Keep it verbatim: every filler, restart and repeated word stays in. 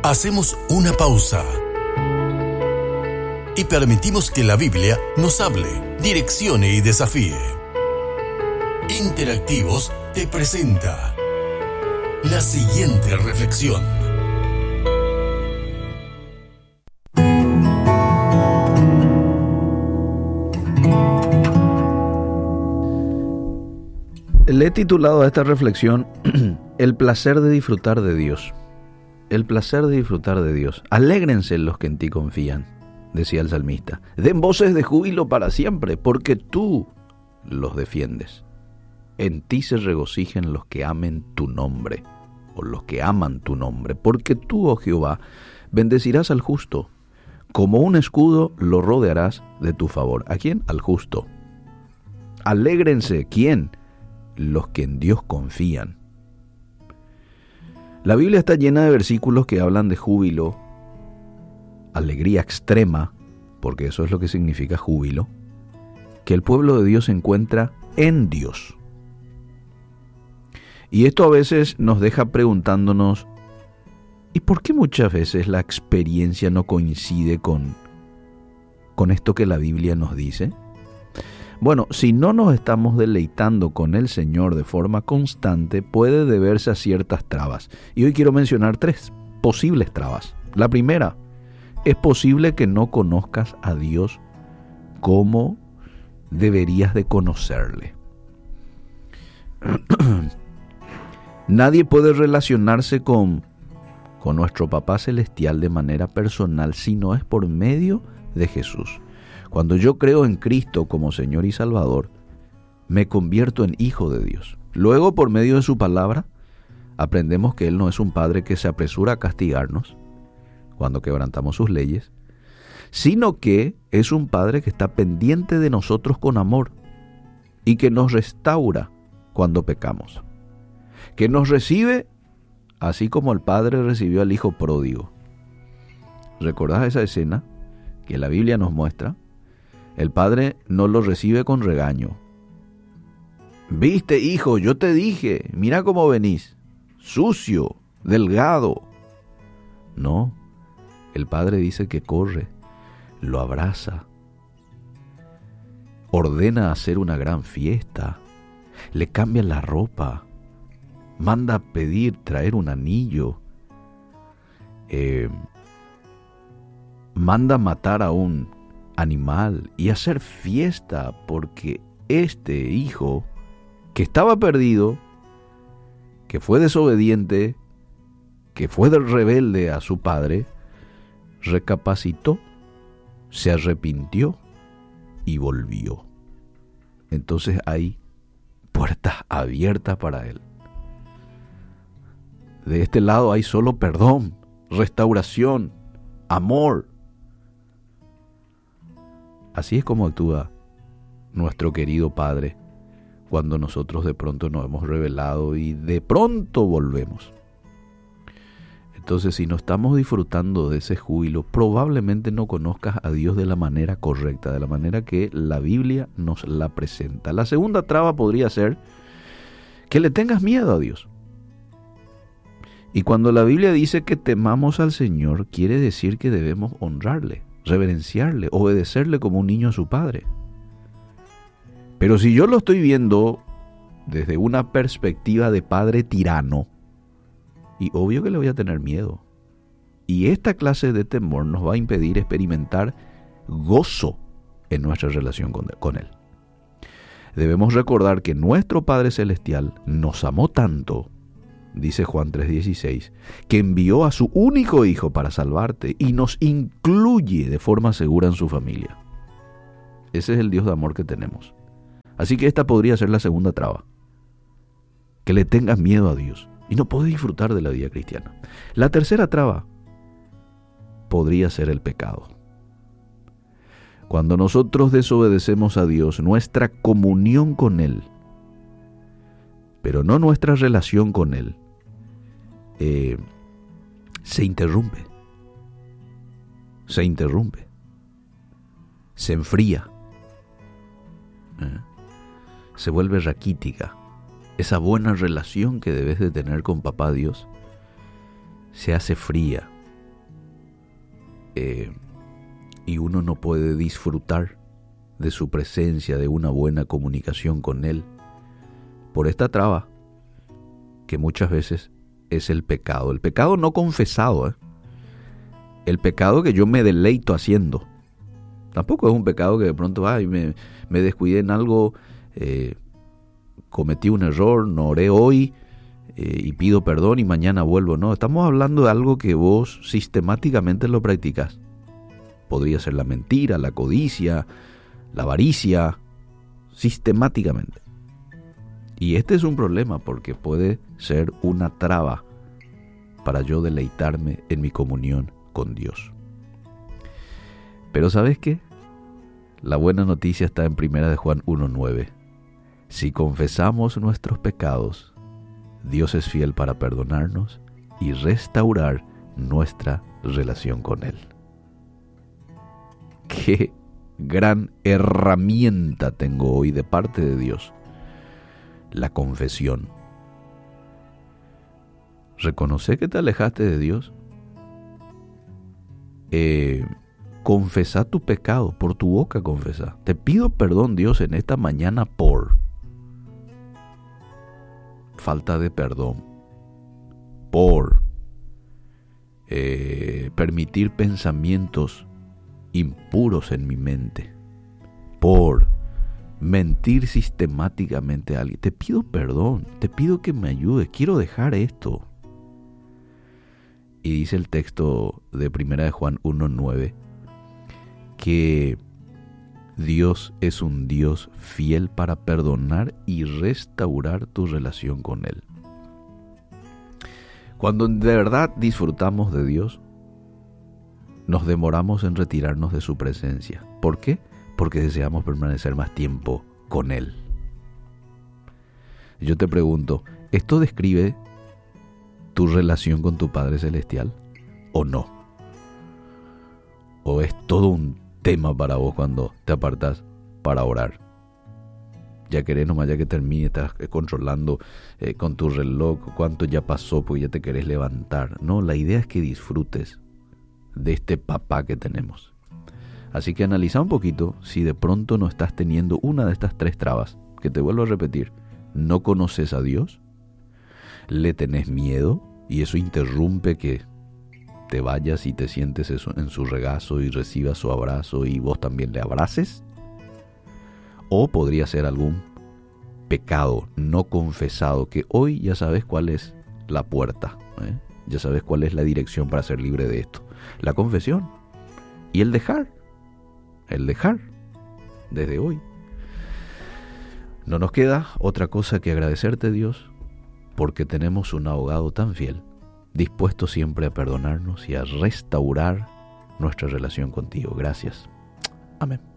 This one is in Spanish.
Hacemos una pausa y permitimos que la Biblia nos hable, direccione y desafíe. Interactivos te presenta la siguiente reflexión. Le he titulado a esta reflexión El placer de disfrutar de Dios. El placer de disfrutar de Dios. Alégrense los que en ti confían, decía el salmista. Den voces de júbilo para siempre, porque tú los defiendes. En ti se regocijen los que amen tu nombre, o los que aman tu nombre, porque tú, oh Jehová, bendecirás al justo. Como un escudo lo rodearás de tu favor. ¿A quién? Al justo. Alégrense. ¿Quién? Los que en Dios confían. La Biblia está llena de versículos que hablan de júbilo, alegría extrema, porque eso es lo que significa júbilo, que el pueblo de Dios se encuentra en Dios. Y esto a veces nos deja preguntándonos, ¿y por qué muchas veces la experiencia no coincide con, con esto que la Biblia nos dice? Bueno, si no nos estamos deleitando con el Señor de forma constante, puede deberse a ciertas trabas. Y hoy quiero mencionar tres posibles trabas. La primera, es posible que no conozcas a Dios como deberías de conocerle. Nadie puede relacionarse con, con nuestro Papá Celestial de manera personal si no es por medio de Jesús. Cuando yo creo en Cristo como Señor y Salvador, me convierto en hijo de Dios. Luego, por medio de su palabra, aprendemos que Él no es un Padre que se apresura a castigarnos cuando quebrantamos sus leyes, sino que es un Padre que está pendiente de nosotros con amor y que nos restaura cuando pecamos, que nos recibe así como el Padre recibió al Hijo pródigo. ¿Recordás esa escena que la Biblia nos muestra? El padre no lo recibe con regaño. Viste, hijo, yo te dije, mira cómo venís, sucio, delgado. No, el padre dice que corre, lo abraza, ordena hacer una gran fiesta, le cambia la ropa, manda a pedir, traer un anillo, eh, manda matar a un animal y hacer fiesta porque este hijo que estaba perdido, que fue desobediente, que fue rebelde a su padre, recapacitó, se arrepintió y volvió. Entonces hay puertas abiertas para él. De este lado hay solo perdón, restauración, amor. Así es como actúa nuestro querido Padre cuando nosotros de pronto nos hemos rebelado y de pronto volvemos. Entonces, si no estamos disfrutando de ese júbilo, probablemente no conozcas a Dios de la manera correcta, de la manera que la Biblia nos la presenta. La segunda traba podría ser que le tengas miedo a Dios. Y cuando la Biblia dice que temamos al Señor, quiere decir que debemos honrarle, reverenciarle, obedecerle como un niño a su padre. Pero si yo lo estoy viendo desde una perspectiva de padre tirano, y obvio que le voy a tener miedo. Y esta clase de temor nos va a impedir experimentar gozo en nuestra relación con, con Él. Debemos recordar que nuestro Padre Celestial nos amó tanto, dice Juan tres dieciséis, que envió a su único Hijo para salvarte y nos incluye de forma segura en su familia. Ese es el Dios de amor que tenemos. Así que esta podría ser la segunda traba. Que le tengas miedo a Dios y no podés disfrutar de la vida cristiana. La tercera traba podría ser el pecado. Cuando nosotros desobedecemos a Dios, nuestra comunión con Él, pero no nuestra relación con Él, eh, se interrumpe. Se interrumpe. Se enfría. ¿Eh? Se vuelve raquítica. Esa buena relación que debes de tener con Papá Dios se hace fría, eh, y uno no puede disfrutar de su presencia, de una buena comunicación con Él, por esta traba que muchas veces es el pecado. El pecado no confesado, ¿eh? El pecado que yo me deleito haciendo. Tampoco es un pecado que de pronto ay, me, me descuidé en algo, eh, cometí un error, no oré hoy eh, y pido perdón y mañana vuelvo. No, estamos hablando de algo que vos sistemáticamente lo practicas. Podría ser la mentira, la codicia, la avaricia, sistemáticamente. Y este es un problema porque puede ser una traba para yo deleitarme en mi comunión con Dios. Pero ¿sabes qué? La buena noticia está en primera de Juan uno nueve. Si confesamos nuestros pecados, Dios es fiel para perdonarnos y restaurar nuestra relación con Él. ¡Qué gran herramienta tengo hoy de parte de Dios! La confesión. Reconoce que te alejaste de Dios. Eh, confesá tu pecado, por tu boca confesá. Te pido perdón, Dios, en esta mañana por falta de perdón, por eh, permitir pensamientos impuros en mi mente, por mentir sistemáticamente a alguien. Te pido perdón, te pido que me ayudes, quiero dejar esto. Y dice el texto de primera de Juan uno nueve que Dios es un Dios fiel para perdonar y restaurar tu relación con Él. Cuando de verdad disfrutamos de Dios, nos demoramos en retirarnos de su presencia. ¿Por qué? Porque deseamos permanecer más tiempo con Él. Yo te pregunto, ¿esto describe tu relación con tu Padre Celestial o no? ¿O es todo un tema para vos cuando te apartás para orar? Ya querés nomás ya que termine, estás controlando eh, con tu reloj cuánto ya pasó porque ya te querés levantar. No, la idea es que disfrutes de este papá que tenemos. Así que analiza un poquito si de pronto no estás teniendo una de estas tres trabas, que te vuelvo a repetir. No conoces a Dios, le tenés miedo y eso interrumpe que te vayas y te sientes en su regazo y recibas su abrazo y vos también le abraces. O podría ser algún pecado no confesado que hoy ya sabes cuál es la puerta, ¿eh? Ya sabes cuál es la dirección para ser libre de esto. La confesión y el dejar. El dejar desde hoy. No nos queda otra cosa que agradecerte, Dios, porque tenemos un abogado tan fiel, dispuesto siempre a perdonarnos y a restaurar nuestra relación contigo. Gracias. Amén.